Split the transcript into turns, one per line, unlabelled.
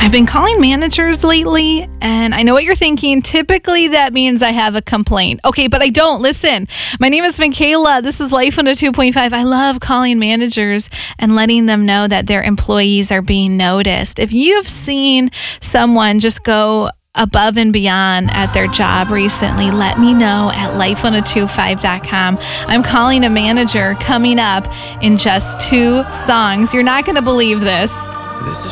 I've been calling managers lately, and I know what you're thinking. Typically, that means I have a complaint. Okay, but I don't. Listen, my name is Michaela. This is Life on a 2.5. I love calling managers and letting them know that their employees are being noticed. If you've seen someone just go above and beyond at their job recently, let me know at lifeona25.com. I'm calling a manager coming up in just 2 songs. You're not going to believe this.
This is